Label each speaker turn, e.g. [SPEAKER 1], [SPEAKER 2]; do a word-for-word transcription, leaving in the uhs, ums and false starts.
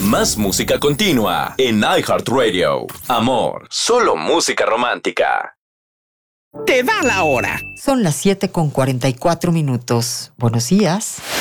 [SPEAKER 1] Más música continua en iHeartRadio. Amor, solo música romántica.
[SPEAKER 2] Te da la hora.
[SPEAKER 3] Son las siete con cuarenta y cuatro minutos. Buenos días.